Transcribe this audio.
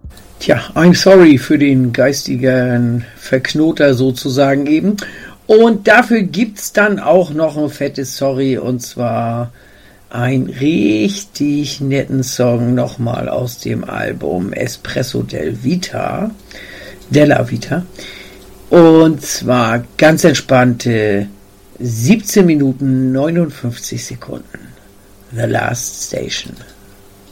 Tja, I'm sorry für den geistigen Verknoter sozusagen eben. Und dafür gibt's dann auch noch ein fettes Sorry, und zwar einen richtig netten Song nochmal aus dem Album Espresso Della Vita. Und zwar ganz entspannte 17 Minuten 59 Sekunden. The Last Station.